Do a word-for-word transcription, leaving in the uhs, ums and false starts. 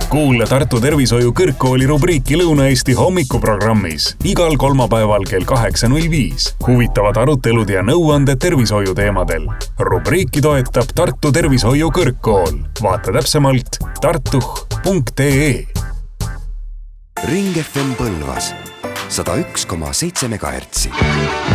Kuule Tartu Tervishoiu Kõrgkooli rubriiki Lõuna-Eesti hommikuprogrammis igal kolmapäeval kell kaheksa null viis. Huvitavad arutelud ja nõuanded tervishoiu teemadel. Rubriiki toetab Tartu Tervishoiu Kõrgkool. Vaata täpsemalt tartuh punkt ee. Ring F M Põlvas sada üks koma seitse megahertsi.